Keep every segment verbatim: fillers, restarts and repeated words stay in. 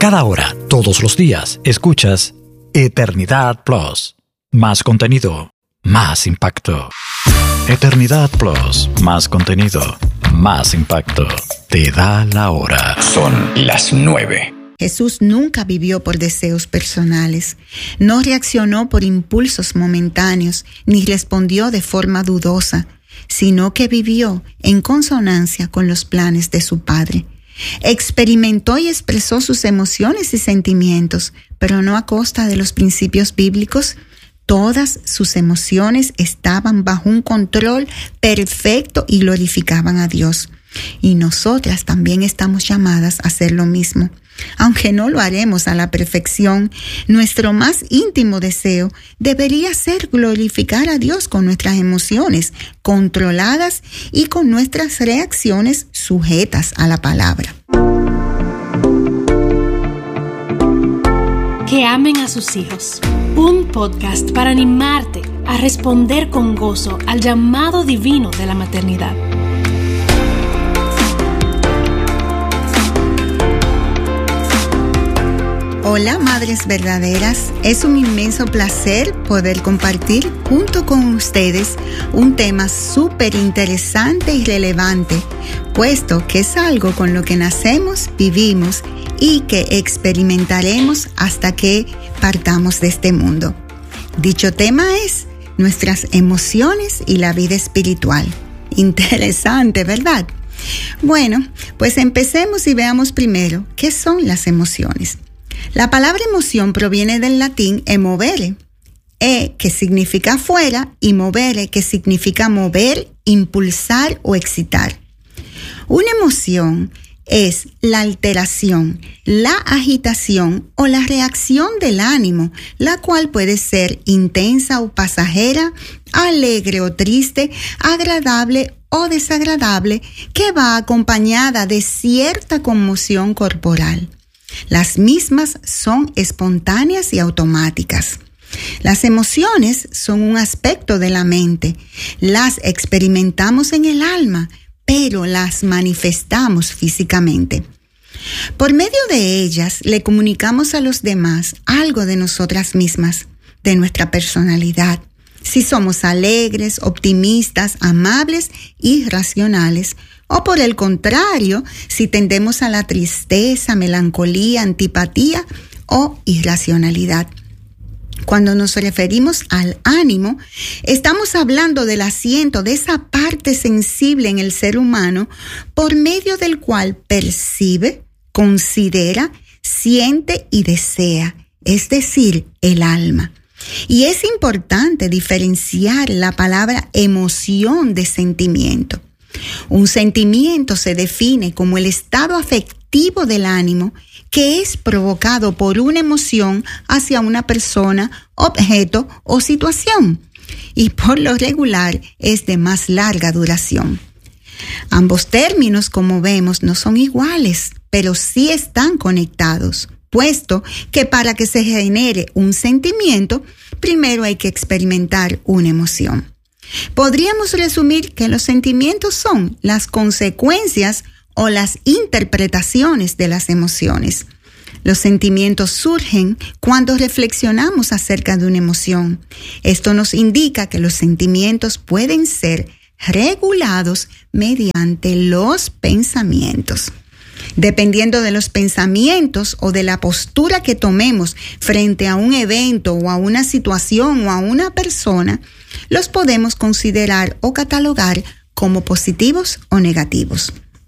Cada hora, todos los días, escuchas Eternidad Plus. Más contenido, más impacto. Eternidad Plus, más contenido, más impacto. Te da la hora. Son las nueve. Jesús nunca vivió por deseos personales, no reaccionó por impulsos momentáneos, ni respondió de forma dudosa, sino que vivió en consonancia con los planes de su Padre. Experimentó y expresó sus emociones y sentimientos, pero no a costa de los principios bíblicos. Todas sus emociones estaban bajo un control perfecto y glorificaban a Dios. Y nosotras también estamos llamadas a hacer lo mismo. Aunque no lo haremos a la perfección, nuestro más íntimo deseo debería ser glorificar a Dios con nuestras emociones controladas y con nuestras reacciones sujetas a la palabra. Que amen a sus hijos. Un podcast para animarte a responder con gozo al llamado divino de la maternidad. Hola, madres verdaderas. Es un inmenso placer poder compartir junto con ustedes un tema súper interesante y relevante, puesto que es algo con lo que nacemos, vivimos y que experimentaremos hasta que partamos de este mundo. Dicho tema es nuestras emociones y la vida espiritual. Interesante, ¿verdad? Bueno, pues empecemos y veamos primero qué son las emociones. La palabra emoción proviene del latín emovere, e que significa afuera y movere que significa mover, impulsar o excitar. Una emoción es la alteración, la agitación o la reacción del ánimo, la cual puede ser intensa o pasajera, alegre o triste, agradable o desagradable, que va acompañada de cierta conmoción corporal. Las mismas son espontáneas y automáticas. Las emociones son un aspecto de la mente. Las experimentamos en el alma, pero las manifestamos físicamente. Por medio de ellas le comunicamos a los demás algo de nosotras mismas, de nuestra personalidad. Si somos alegres, optimistas, amables y racionales, o por el contrario, si tendemos a la tristeza, melancolía, antipatía o irracionalidad. Cuando nos referimos al ánimo, estamos hablando del asiento de esa parte sensible en el ser humano por medio del cual percibe, considera, siente y desea, es decir, el alma. Y es importante diferenciar la palabra emoción de sentimiento. Un sentimiento se define como el estado afectivo del ánimo que es provocado por una emoción hacia una persona, objeto o situación, y por lo regular es de más larga duración. Ambos términos, como vemos, no son iguales, pero sí están conectados, puesto que para que se genere un sentimiento, primero hay que experimentar una emoción. Podríamos resumir que los sentimientos son las consecuencias o las interpretaciones de las emociones. Los sentimientos surgen cuando reflexionamos acerca de una emoción. Esto nos indica que los sentimientos pueden ser regulados mediante los pensamientos. Dependiendo de los pensamientos o de la postura que tomemos frente a un evento o a una situación o a una persona, los podemos considerar o catalogar como positivos o negativos.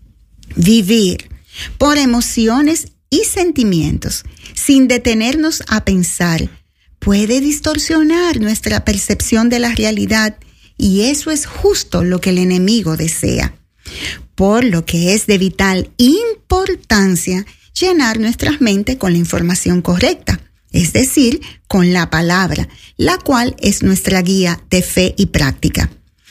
Vivir por emociones y sentimientos sin detenernos a pensar puede distorsionar nuestra percepción de la realidad, y eso es justo lo que el enemigo desea. Por lo que es de vital importancia llenar nuestras mentes con la información correcta, es decir, con la palabra, la cual es nuestra guía de fe y práctica.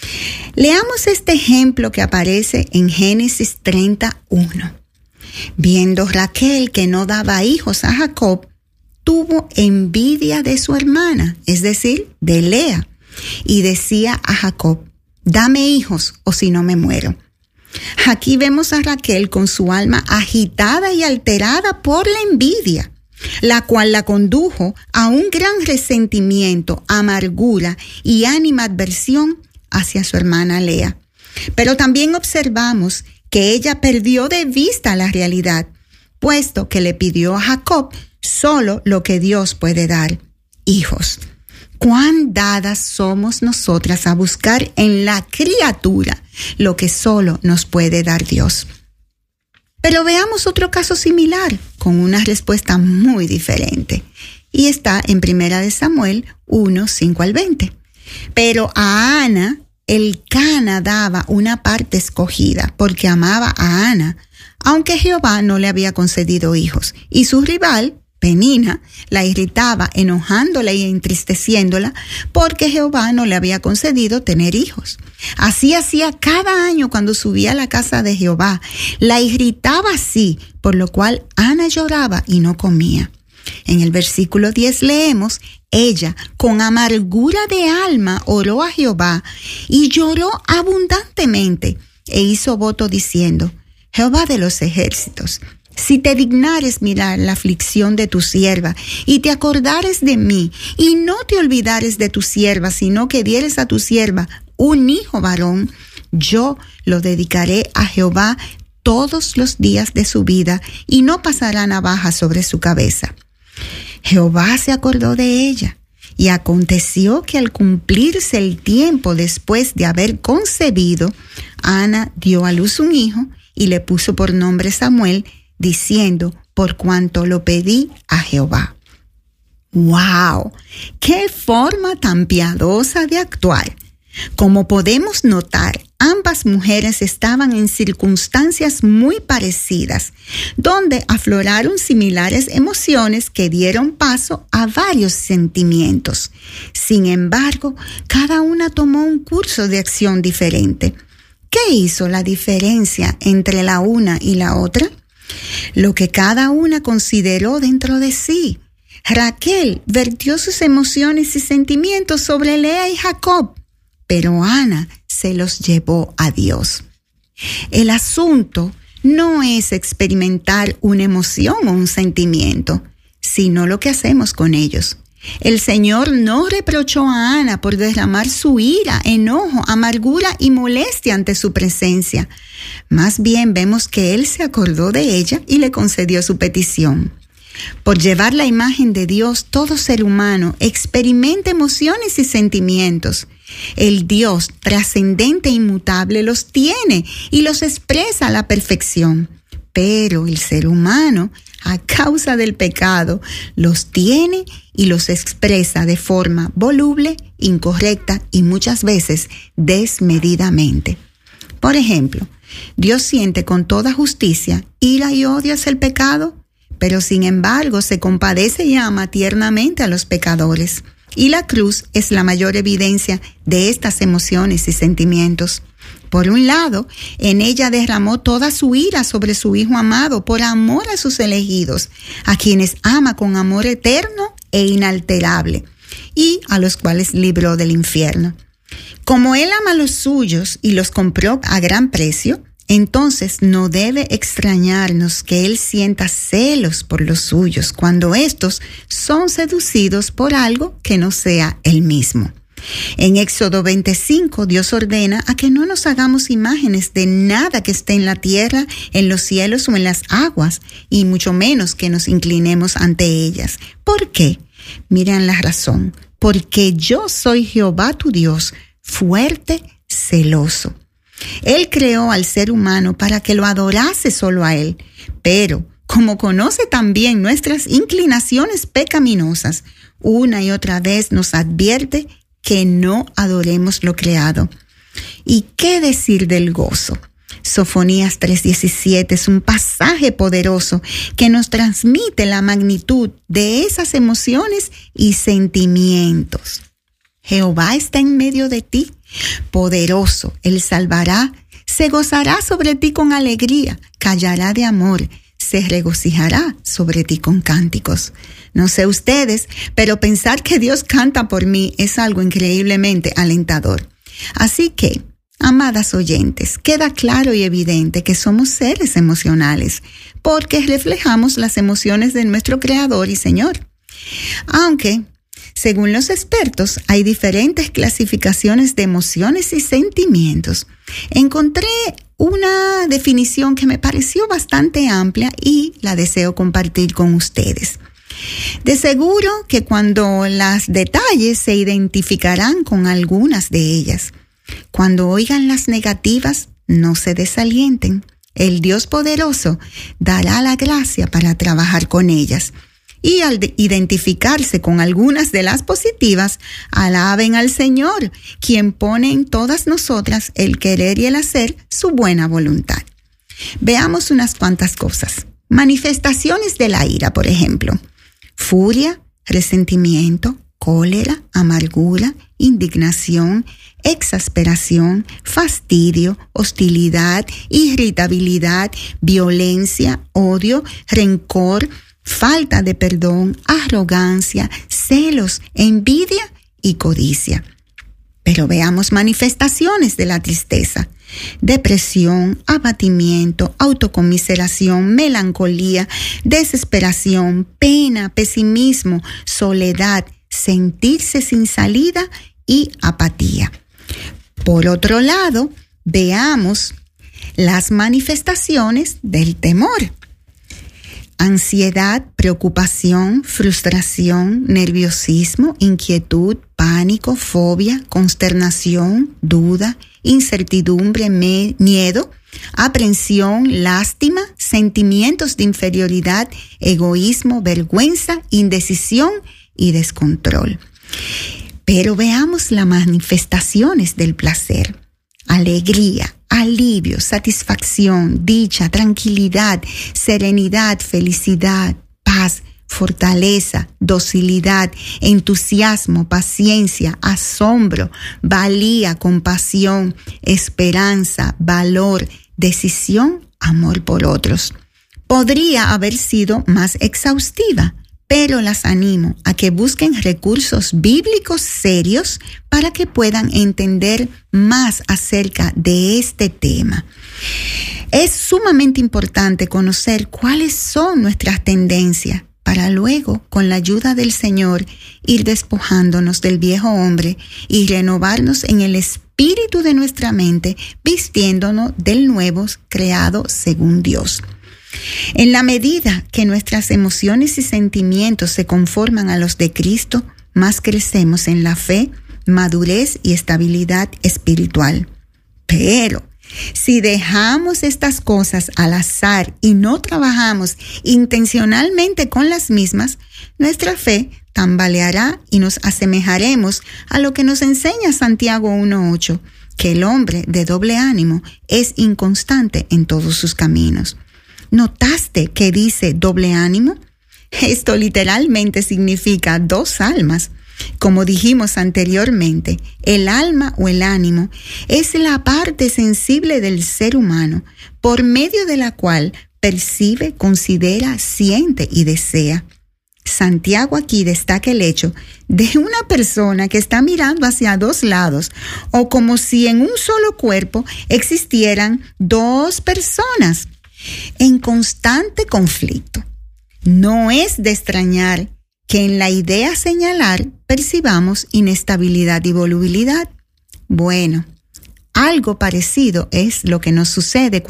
Leamos este ejemplo que aparece en Génesis treinta y uno. Viendo Raquel que no daba hijos a Jacob, tuvo envidia de su hermana, es decir, de Lea, y decía a Jacob: dame hijos o si no me muero. Aquí vemos a Raquel con su alma agitada y alterada por la envidia, la cual la condujo a un gran resentimiento, amargura y animadversión hacia su hermana Lea. Pero también observamos que ella perdió de vista la realidad, puesto que le pidió a Jacob solo lo que Dios puede dar: hijos. Cuán dadas somos nosotras a buscar en la criatura lo que solo nos puede dar Dios. Pero veamos otro caso similar, con una respuesta muy diferente. Y está en Primera de Samuel uno, cinco al veinte. Pero a Ana, Elcana daba una parte escogida, porque amaba a Ana, aunque Jehová no le había concedido hijos. Y su rival, Penina, la irritaba, enojándola y entristeciéndola, porque Jehová no le había concedido tener hijos. Así hacía cada año cuando subía a la casa de Jehová. La irritaba así, por lo cual Ana lloraba y no comía. En el versículo diez leemos: ella, con amargura de alma, oró a Jehová y lloró abundantemente, e hizo voto diciendo: Jehová de los ejércitos, si te dignares mirar la aflicción de tu sierva, y te acordares de mí, y no te olvidares de tu sierva, sino que dieres a tu sierva un hijo varón, yo lo dedicaré a Jehová todos los días de su vida, y no pasará navaja sobre su cabeza. Jehová se acordó de ella, y aconteció que al cumplirse el tiempo después de haber concebido, Ana dio a luz un hijo, y le puso por nombre Samuel, diciendo: por cuanto lo pedí a Jehová. ¡Wow! ¡Qué forma tan piadosa de actuar! Como podemos notar, ambas mujeres estaban en circunstancias muy parecidas, donde afloraron similares emociones que dieron paso a varios sentimientos. Sin embargo, cada una tomó un curso de acción diferente. ¿Qué hizo la diferencia entre la una y la otra? Lo que cada una consideró dentro de sí. Raquel vertió sus emociones y sentimientos sobre Lea y Jacob, pero Ana se los llevó a Dios. El asunto no es experimentar una emoción o un sentimiento, sino lo que hacemos con ellos. El Señor no reprochó a Ana por derramar su ira, enojo, amargura y molestia ante su presencia. Más bien vemos que Él se acordó de ella y le concedió su petición. Por llevar la imagen de Dios, todo ser humano experimenta emociones y sentimientos. El Dios trascendente e inmutable los tiene y los expresa a la perfección. Pero el ser humano, a causa del pecado, los tiene y los expresa de forma voluble, incorrecta y muchas veces desmedidamente. Por ejemplo, Dios siente con toda justicia ira y odio hacia el pecado, pero sin embargo se compadece y ama tiernamente a los pecadores. Y la cruz es la mayor evidencia de estas emociones y sentimientos. Por un lado, en ella derramó toda su ira sobre su Hijo amado por amor a sus elegidos, a quienes ama con amor eterno e inalterable, y a los cuales libró del infierno. Como Él ama a los suyos y los compró a gran precio, entonces no debe extrañarnos que Él sienta celos por los suyos cuando éstos son seducidos por algo que no sea Él mismo. En Éxodo veinticinco, Dios ordena a que no nos hagamos imágenes de nada que esté en la tierra, en los cielos o en las aguas, y mucho menos que nos inclinemos ante ellas. ¿Por qué? Miren la razón. Porque yo soy Jehová tu Dios, fuerte, celoso. Él creó al ser humano para que lo adorase solo a Él, pero como conoce también nuestras inclinaciones pecaminosas, una y otra vez nos advierte que no adoremos lo creado. ¿Y qué decir del gozo? Sofonías tres diecisiete es un pasaje poderoso que nos transmite la magnitud de esas emociones y sentimientos. Jehová está en medio de ti, poderoso, Él salvará, se gozará sobre ti con alegría, callará de amor, se regocijará sobre ti con cánticos. No sé ustedes, pero pensar que Dios canta por mí es algo increíblemente alentador. Así que, Amadas oyentes, queda claro y evidente que somos seres emocionales porque reflejamos las emociones de nuestro Creador y Señor. Aunque, según los expertos, hay diferentes clasificaciones de emociones y sentimientos. Encontré una definición que me pareció bastante amplia y la deseo compartir con ustedes. De seguro que cuando las detalles se identificarán con algunas de ellas. Cuando oigan las negativas, no se desalienten. El Dios poderoso dará la gracia para trabajar con ellas. Y al identificarse con algunas de las positivas, alaben al Señor, quien pone en todas nosotras el querer y el hacer su buena voluntad. Veamos unas cuantas cosas. Manifestaciones de la ira, por ejemplo. Furia, resentimiento, cólera, amargura, indignación, exasperación, fastidio, hostilidad, irritabilidad, violencia, odio, rencor, falta de perdón, arrogancia, celos, envidia y codicia. Pero veamos manifestaciones de la tristeza. Depresión, abatimiento, autocomiseración, melancolía, desesperación, pena, pesimismo, soledad, sentirse sin salida y apatía. Por otro lado, veamos las manifestaciones del temor. Ansiedad, preocupación, frustración, nerviosismo, inquietud, pánico, fobia, consternación, duda, incertidumbre, me- miedo, aprensión, lástima, sentimientos de inferioridad, egoísmo, vergüenza, indecisión y descontrol. Pero veamos las manifestaciones del placer. Alegría, alivio, satisfacción, dicha, tranquilidad, serenidad, felicidad, paz, fortaleza, docilidad, entusiasmo, paciencia, asombro, valía, compasión, esperanza, valor, decisión, amor por otros. Podría haber sido más exhaustiva, pero las animo a que busquen recursos bíblicos serios para que puedan entender más acerca de este tema. Es sumamente importante conocer cuáles son nuestras tendencias para luego, con la ayuda del Señor, ir despojándonos del viejo hombre y renovarnos en el espíritu de nuestra mente, vistiéndonos del nuevo creado según Dios. En la medida que nuestras emociones y sentimientos se conforman a los de Cristo, más crecemos en la fe, madurez y estabilidad espiritual. Pero si dejamos estas cosas al azar y no trabajamos intencionalmente con las mismas, nuestra fe tambaleará y nos asemejaremos a lo que nos enseña Santiago uno ocho, que el hombre de doble ánimo es inconstante en todos sus caminos. ¿Notaste que dice doble ánimo? Esto literalmente significa dos almas. Como dijimos anteriormente, el alma o el ánimo es la parte sensible del ser humano, por medio de la cual percibe, considera, siente y desea. Santiago aquí destaca el hecho de una persona que está mirando hacia dos lados, o como si en un solo cuerpo existieran dos personas en constante conflicto. No es de extrañar que en la idea señalar percibamos inestabilidad y volubilidad. Bueno, algo parecido es lo que nos sucede cuando